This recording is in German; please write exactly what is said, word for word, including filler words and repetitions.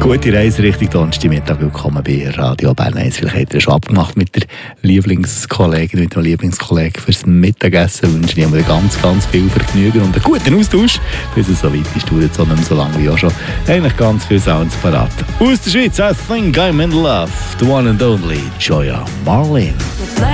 Gute Reise Richtung Donnerstagmittag. Willkommen bei Radio Bern eins. Vielleicht habt ihr schon abgemacht mit der Lieblingskollegin, mit dem Lieblingskollegen fürs Mittagessen. Ich wünsche Ihnen ganz, ganz viel Vergnügen und einen guten Austausch. Bis es so weit ist, dauert es auch nicht mehr so lange wie auch schon. Eigentlich ganz viele Sounds parat. Aus der Schweiz, I think I'm in love. The one and only Joya Marlin.